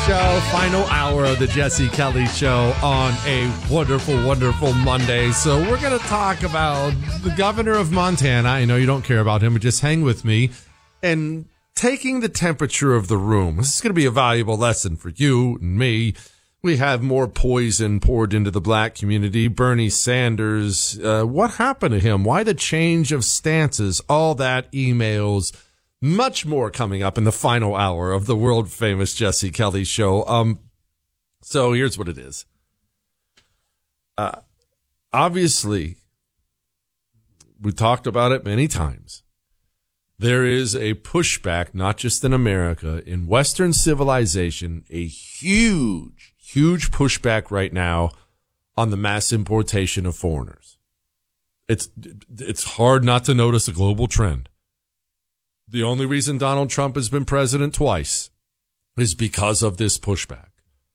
Show, final hour of the Jesse Kelly Show on a wonderful, wonderful Monday. So we're going to talk about the governor of Montana. I know you don't care about him, but just hang with me. And taking the temperature of the room. This is going to be a valuable lesson for you and me. We have more poison poured into the black community. Bernie Sanders, what happened to him? Why the change of stances? All that, emails. Much more coming up in the final hour of the world famous Jesse Kelly Show. So here's what it is. Obviously, we talked about it many times. There is a pushback, not just in America, in Western civilization, a huge pushback right now on the mass importation of foreigners. It's hard not to notice a global trend. The only reason Donald Trump has been president twice is because of this pushback.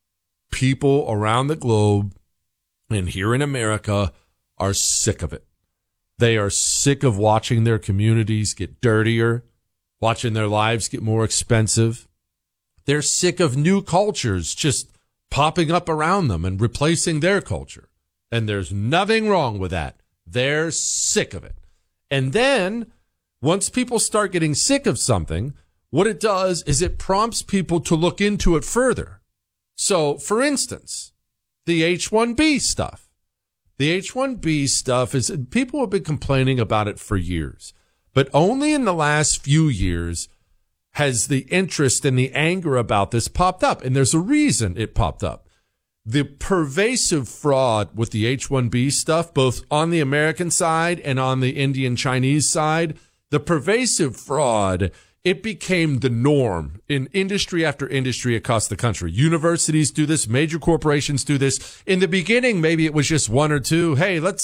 People around the globe and here in America are sick of it. They are sick of watching their communities get dirtier, watching their lives get more expensive. They're sick of new cultures just popping up around them and replacing their culture. And there's nothing wrong with that. They're sick of it. And then once people start getting sick of something, what it does is it prompts people to look into it further. So, for instance, the H-1B stuff. The H-1B stuff is, people have been complaining about it for years, but only in the last few years has the interest and the anger about this popped up. And there's a reason it popped up. The pervasive fraud with the H-1B stuff, both on the American side and on the Indian Chinese side, the pervasive fraud, it became the norm in industry after industry across the country. Universities do this. Major corporations do this. In the beginning, maybe it was just one or two. Hey, let's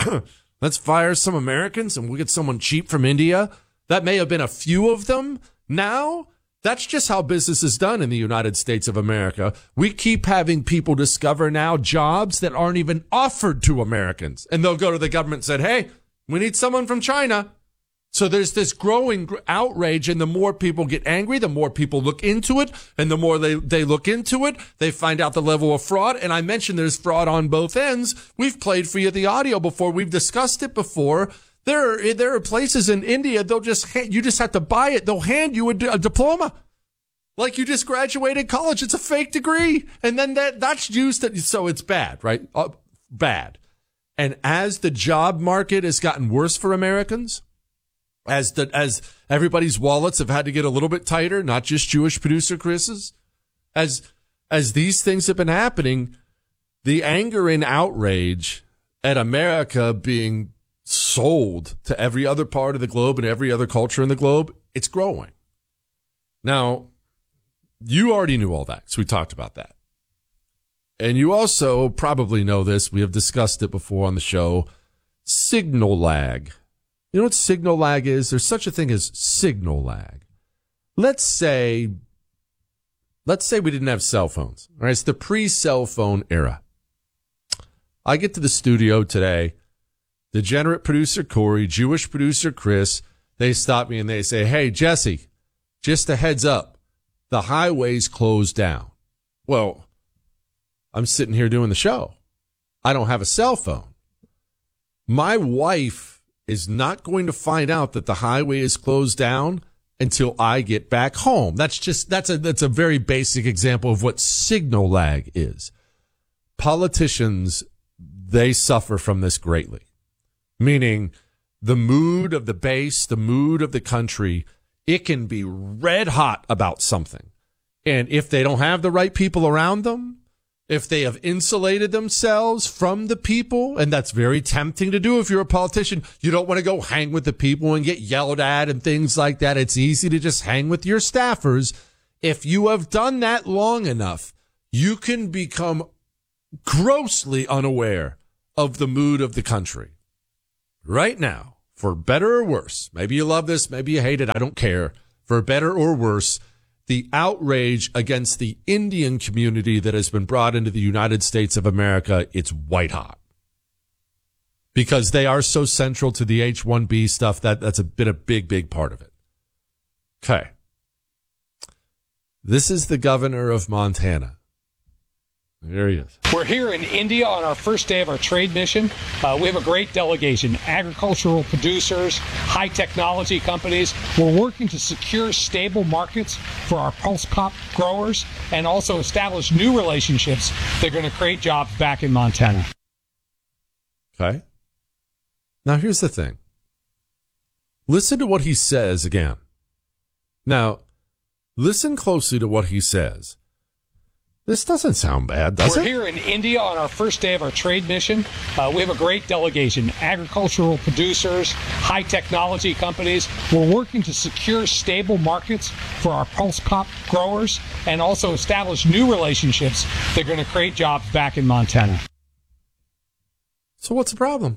fire some Americans and we'll get someone cheap from India. That may have been a few of them. Now, that's just how business is done in the United States of America. We keep having people discover now jobs that aren't even offered to Americans. And they'll go to the government and say, hey, we need someone from China. So there's this growing outrage, and the more people get angry, the more people look into it, and the more they look into it, they find out the level of fraud. And I mentioned there's fraud on both ends. We've played for you the audio before. We've discussed it before. There are places in India, you just have to buy it. They'll hand you a diploma. Like you just graduated college. It's a fake degree. And then that's used. So it's bad, right? Bad. And as the job market has gotten worse for Americans, as everybody's wallets have had to get a little bit tighter, not just Jewish producer Chris's, as these things have been happening, the anger and outrage at America being sold to every other part of the globe and every other culture in the globe, it's growing. Now, you already knew all that, so we talked about that. And you also probably know this. We have discussed it before on the show. Signal lag. You know what signal lag is? There's such a thing as signal lag. Let's say we didn't have cell phones. All right, it's the pre-cell phone era. I get to the studio today. Degenerate producer Corey, Jewish producer Chris, they stop me and they say, hey, Jesse, just a heads up, the highway's closed down. Well, I'm sitting here doing the show. I don't have a cell phone. My wife is not going to find out that the highway is closed down until I get back home. That's a very basic example of what signal lag is. Politicians, they suffer from this greatly. Meaning the mood of the base, the mood of the country, it can be red hot about something. And if they don't have the right people around them, if they have insulated themselves from the people, and that's very tempting to do if you're a politician, you don't want to go hang with the people and get yelled at and things like that. It's easy to just hang with your staffers. If you have done that long enough, you can become grossly unaware of the mood of the country. Right now, for better or worse, maybe you love this, maybe you hate it, I don't care. For better or worse, the outrage against the Indian community that has been brought into the United States of America, it's white hot. Because they are so central to the H-1B stuff, that's been a big, big part of it. Okay. This is the governor of Montana. There he is. We're here in India on our first day of our trade mission. We have a great delegation, agricultural producers, high technology companies. We're working to secure stable markets for our pulse crop growers and also establish new relationships that are going to create jobs back in Montana. Okay. Now, here's the thing. Listen to what he says again. Now, listen closely to what he says. This doesn't sound bad, does it? We're here in India on our first day of our trade mission. We have a great delegation, agricultural producers, high technology companies. We're working to secure stable markets for our pulse crop growers and also establish new relationships that are going to create jobs back in Montana. So what's the problem?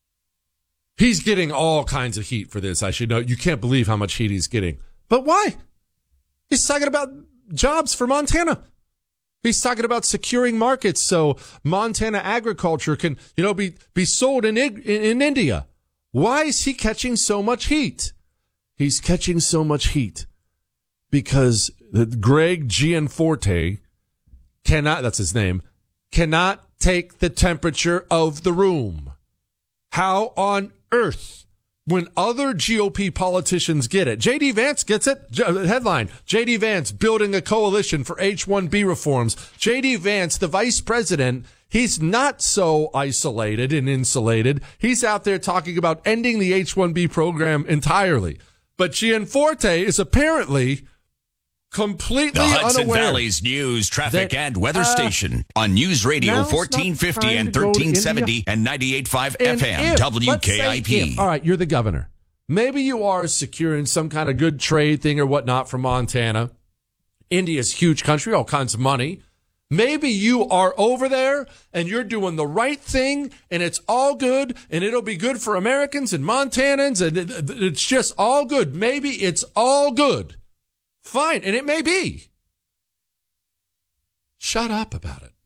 He's getting all kinds of heat for this. I should know. You can't believe how much heat he's getting. But why? He's talking about jobs for Montana. He's talking about securing markets so Montana agriculture can, be sold in India. Why is he catching so much heat? He's catching so much heat because Greg Gianforte that's his name, cannot take the temperature of the room. How on earth, when other GOP politicians get it, J.D. Vance gets it. Headline, J.D. Vance building a coalition for H-1B reforms. J.D. Vance, the vice president, he's not so isolated and insulated. He's out there talking about ending the H-1B program entirely. But Gianforte is apparently completely unaware. The Hudson unaware Valley's news, traffic, and weather station on News Radio 1450 and 1370 and 98.5 FM WKIP. All right, you're the governor. Maybe you are securing some kind of good trade thing or whatnot from Montana. India's a huge country, all kinds of money. Maybe you are over there and you're doing the right thing and it's all good and it'll be good for Americans and Montanans and it's just all good. Maybe it's all good. Fine, and it may be. Shut up about it.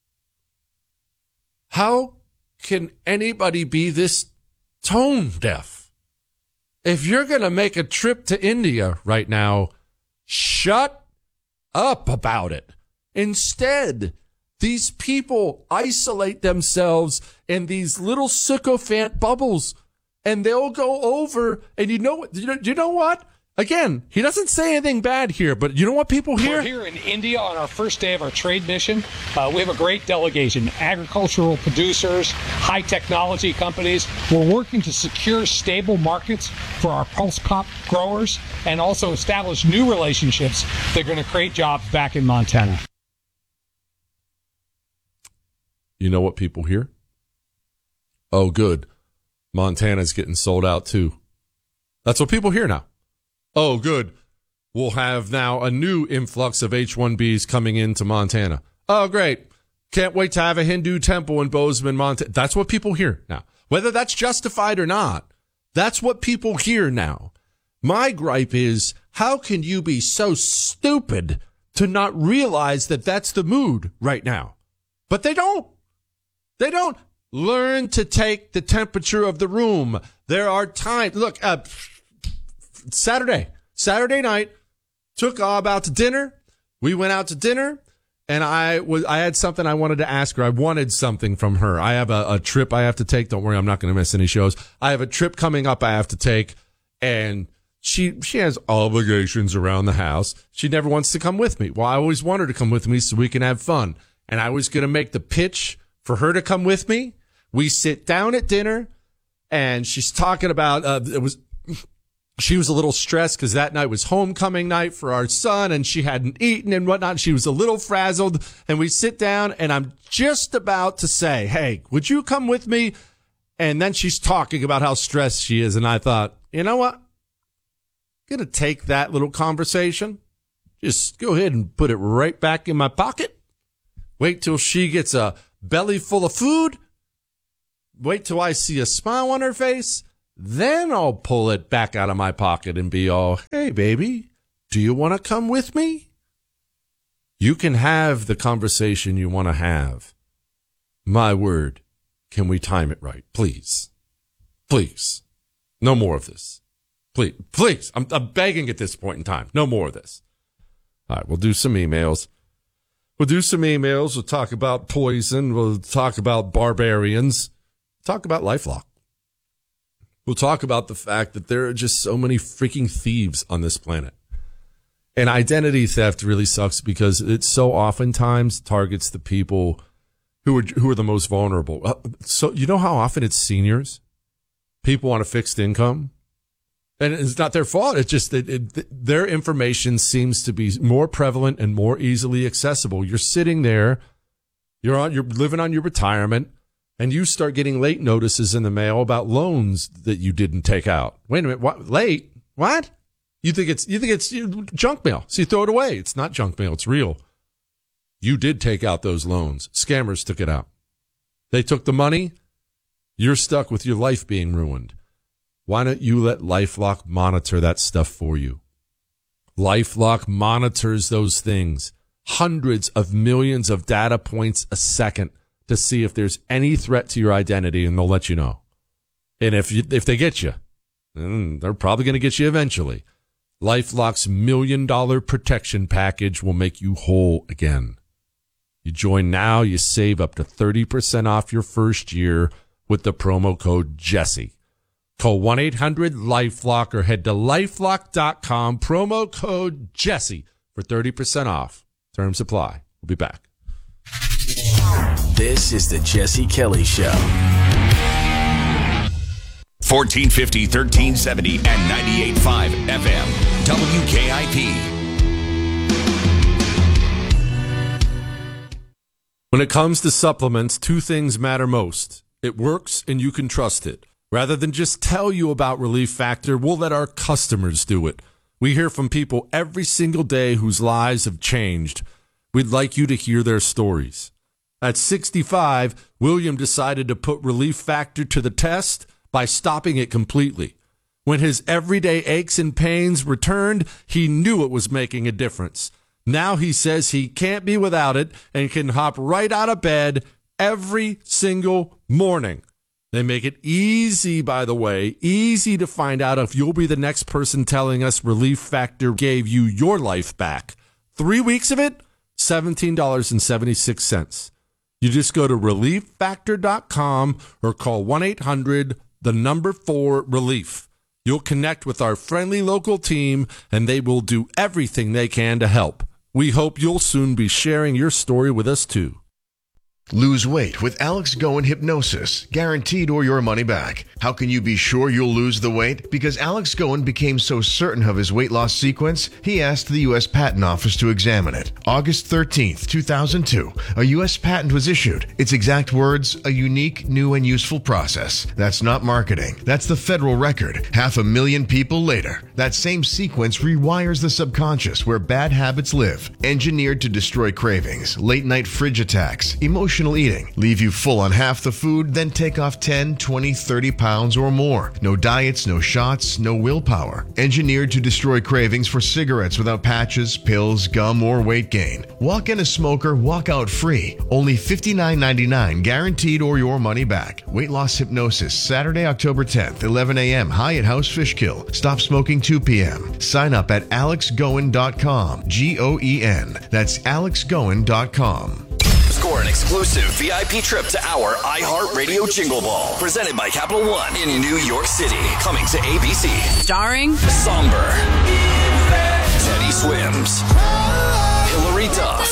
How can anybody be this tone deaf? If you're going to make a trip to India right now, shut up about it. Instead, these people isolate themselves in these little sycophant bubbles, and they'll go over, and you know what? Again, he doesn't say anything bad here, but you know what people hear? We're here in India on our first day of our trade mission. We have a great delegation, agricultural producers, high technology companies. We're working to secure stable markets for our pulse crop growers and also establish new relationships that are going to create jobs back in Montana. You know what people hear? Oh, good. Montana's getting sold out too. That's what people hear now. Oh, good. We'll have now a new influx of H-1Bs coming into Montana. Oh, great. Can't wait to have a Hindu temple in Bozeman, Montana. That's what people hear now. Whether that's justified or not, that's what people hear now. My gripe is, how can you be so stupid to not realize that that's the mood right now? But they don't. They don't. Learn to take the temperature of the room. There are times. Look, Saturday night, took Ob out to dinner. We went out to dinner, and I had something I wanted to ask her. I wanted something from her. I have a trip I have to take. Don't worry, I'm not going to miss any shows. I have a trip coming up I have to take, and she has obligations around the house. She never wants to come with me. Well, I always want her to come with me so we can have fun. And I was going to make the pitch for her to come with me. We sit down at dinner, and she's talking about she was a little stressed because that night was homecoming night for our son and she hadn't eaten and whatnot. She was a little frazzled, and we sit down and I'm just about to say, hey, would you come with me? And then she's talking about how stressed she is. And I thought, you know what? I'm going to take that little conversation. Just go ahead and put it right back in my pocket. Wait till she gets a belly full of food. Wait till I see a smile on her face. Then I'll pull it back out of my pocket and be all, hey, baby, do you want to come with me? You can have the conversation you want to have. My word, can we time it right? Please. Please. No more of this. Please. I'm begging at this point in time. No more of this. All right, we'll do some emails. We'll talk about poison. We'll talk about barbarians. Talk about LifeLock. We'll talk about the fact that there are just so many freaking thieves on this planet. And identity theft really sucks because it so oftentimes targets the people who are the most vulnerable. So you know how often it's seniors? People want a fixed income. And it's not their fault. It's just that their information seems to be more prevalent and more easily accessible. You're sitting there, you're living on your retirement, and you start getting late notices in the mail about loans that you didn't take out. Wait a minute, what? Late? What? You think it's junk mail, so you throw it away. It's not junk mail, it's real. You did take out those loans. Scammers took it out. They took the money. You're stuck with your life being ruined. Why don't you let LifeLock monitor that stuff for you? LifeLock monitors those things, hundreds of millions of data points a second to see if there's any threat to your identity, and they'll let you know. And if they get you, then they're probably going to get you eventually. LifeLock's $1 million protection package will make you whole again. You join now, you save up to 30% off your first year with the promo code Jesse. Call 1-800-LifeLock or head to LifeLock.com, promo code Jesse for 30% off. Terms apply. We'll be back. This is the Jesse Kelly Show. 1450, 1370, and 98.5 FM. WKIP. When it comes to supplements, two things matter most. It works and you can trust it. Rather than just tell you about Relief Factor, we'll let our customers do it. We hear from people every single day whose lives have changed. We'd like you to hear their stories. At 65, William decided to put Relief Factor to the test by stopping it completely. When his everyday aches and pains returned, he knew it was making a difference. Now he says he can't be without it and can hop right out of bed every single morning. They make it easy, by the way, easy to find out if you'll be the next person telling us Relief Factor gave you your life back. 3 weeks of it, $17.76. You just go to ReliefFactor.com or call 1-800-4-RELIEF. You'll connect with our friendly local team, and they will do everything they can to help. We hope you'll soon be sharing your story with us, too. Lose weight with Alex Goen Hypnosis, guaranteed or your money back. How can you be sure you'll lose the weight? Because Alex Goen became so certain of his weight loss sequence, he asked the U.S. Patent Office to examine it. August 13th, 2002, a U.S. patent was issued. Its exact words, a unique, new, and useful process. That's not marketing. That's the federal record. 500,000 people later, that same sequence rewires the subconscious where bad habits live. Engineered to destroy cravings, late-night fridge attacks, emotional eating, leave you full on half the food, then take off 10, 20, 30 pounds or more. No diets, no shots, no willpower. Engineered to destroy cravings for cigarettes without patches, pills, gum, or weight gain. Walk in a smoker, walk out free. Only $59.99, guaranteed or your money back. Weight loss hypnosis, Saturday, October 10th, 11 a.m., Hyatt House Fishkill. Stop smoking 2 p.m. Sign up at alexgoen.com, G-O-E-N. That's alexgoen.com. Score an exclusive VIP trip to our iHeartRadio Jingle Ball, presented by Capital One in New York City. Coming to ABC. Starring Somber, Teddy Swims, Hilary Duff,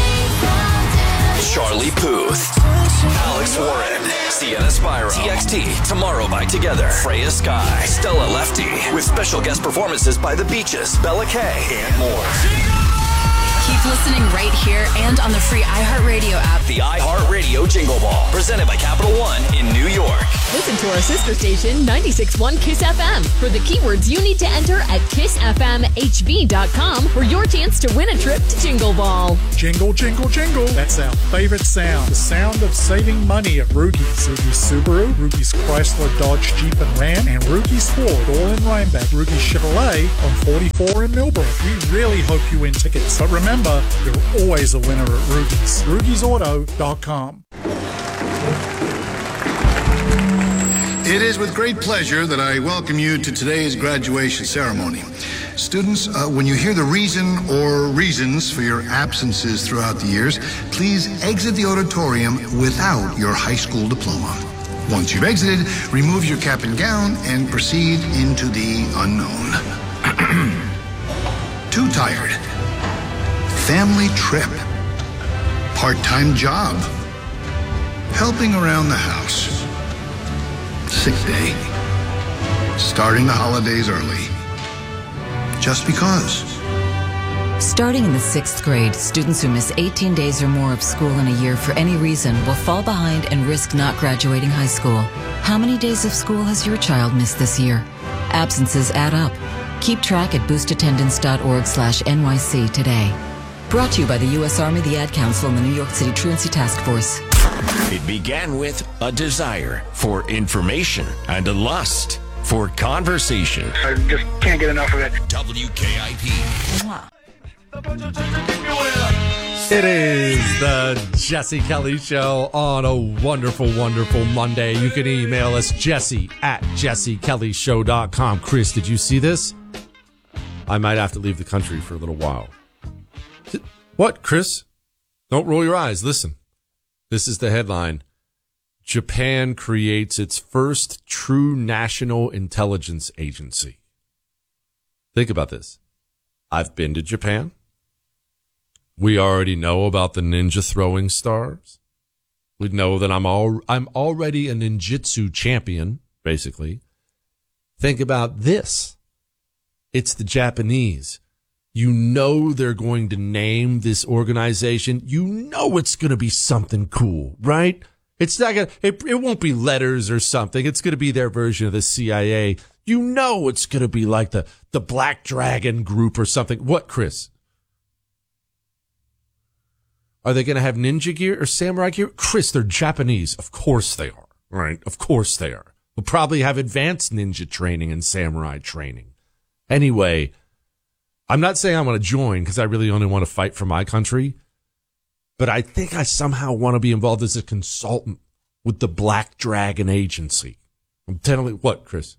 Charlie Puth, Alex Warren, Sienna Spyro, TXT, Tomorrow by Together, Freya Sky, Stella Lefty, with special guest performances by The Beaches, Bella Kay, and more. Keep listening right here and on the free iHeartRadio app. The iHeartRadio Jingle Ball, presented by Capital One in New York. Listen to our sister station, 96.1 KISS FM, for the keywords you need to enter at KissFMHB.com for your chance to win a trip to Jingle Ball. Jingle, jingle, jingle. That's our favorite sound. The sound of saving money at Rugies. Rugies Subaru, Rugies Chrysler, Dodge, Jeep, and Ram, and Rugies Ford, all in Rhinebeck. Rugies Chevrolet on 44 in Millbrook. We really hope you win tickets. But remember, you're always a winner at Rugies. RugiesAuto.com. It is with great pleasure that I welcome you to today's graduation ceremony. Students, when you hear the reason or reasons for your absences throughout the years, please exit the auditorium without your high school diploma. Once you've exited, remove your cap and gown and proceed into the unknown. Too tired. Family trip. Part-time job. Helping around the house. Sick day. Starting the holidays early. Just because. Starting in the 6th grade, students who miss 18 days or more of school in a year for any reason will fall behind and risk not graduating high school. How many days of school has your child missed this year? Absences add up. Keep track at boostattendance.org/NYC today. Brought to you by the U.S. Army, the Ad Council, and the New York City Truancy Task Force. It began with a desire for information and a lust for conversation. I just can't get enough of it. WKIP. It is the Jesse Kelly Show on a wonderful, wonderful Monday. You can email us, jesse@jessekellyshow.com. Chris, did you see this? I might have to leave the country for a little while. What, Chris? Don't roll your eyes. Listen. This is the headline. Japan creates its first true national intelligence agency. Think about this. I've been to Japan. We already know about the ninja throwing stars. We know that I'm already a ninjutsu champion, basically. Think about this. It's the Japanese. You know they're going to name this organization. You know it's going to be something cool, right? It's not going to, it won't be letters or something. It's going to be their version of the CIA. You know it's going to be like the Black Dragon Group or something. What, Chris? Are they going to have ninja gear or samurai gear? Chris, they're Japanese. Of course they are, right? Of course they are. We'll probably have advanced ninja training and samurai training. Anyway, I'm not saying I want to join because I really only want to fight for my country, but I think I somehow want to be involved as a consultant with the Black Dragon Agency. I'm telling you what, Chris?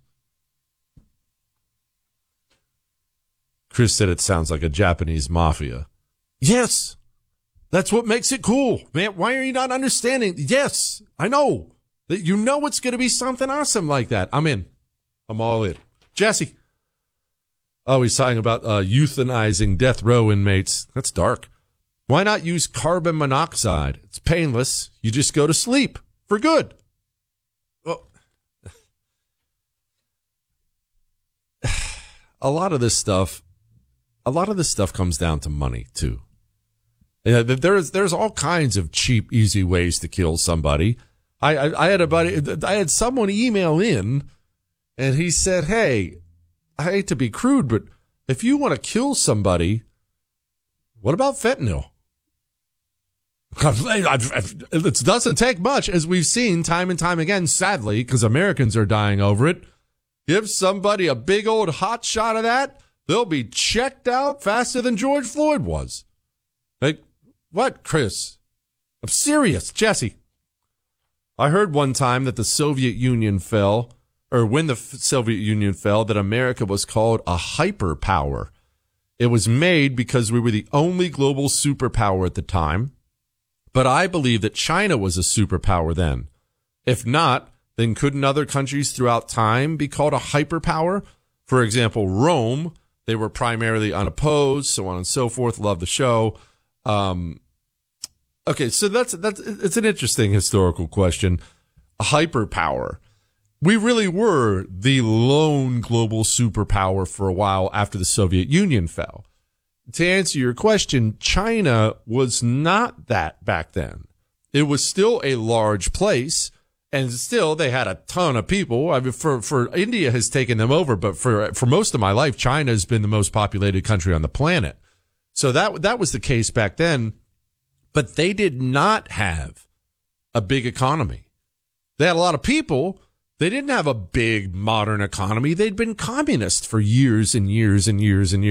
Chris said it sounds like a Japanese mafia. Yes, that's what makes it cool, man. Why are you not understanding? Yes, I know that you know it's going to be something awesome like that. I'm in. I'm all in. Jesse. Oh, he's talking about euthanizing death row inmates. That's dark. Why not use carbon monoxide? It's painless. You just go to sleep for good. Well, a lot of this stuff comes down to money too. Yeah, there's all kinds of cheap, easy ways to kill somebody. I had someone email in, and he said, "Hey, I hate to be crude, but if you want to kill somebody, what about fentanyl?" It doesn't take much, as we've seen time and time again, sadly, because Americans are dying over it. Give somebody a big old hot shot of that, they'll be checked out faster than George Floyd was. Like, what, Chris? I'm serious, Jesse. I heard one time that the Soviet Union fell, or when the Soviet Union fell, that America was called a hyperpower. It was made because we were the only global superpower at the time. But I believe that China was a superpower then. If not, then couldn't other countries throughout time be called a hyperpower? For example, Rome, they were primarily unopposed, so on and so forth. Love the show. Okay, so that's it's an interesting historical question. A hyperpower. We really were the lone global superpower for a while after the Soviet Union fell. To answer your question, China was not that back then. It was still a large place, and still they had a ton of people. I mean, for India has taken them over, but for most of my life, China has been the most populated country on the planet. So that was the case back then. But they did not have a big economy. They had a lot of people. They didn't have a big modern economy. They'd been communist for years and years and years and years.